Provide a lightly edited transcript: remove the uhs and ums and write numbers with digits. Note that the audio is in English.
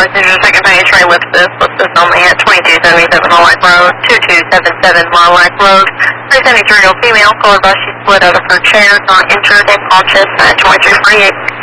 this is your second page, right, lift this only at 2277 Mall Lake Road, 2277 Mall Lake Road. 373-year-old female, colored bus, she split out of her chair, not injured, and conscious at 2348.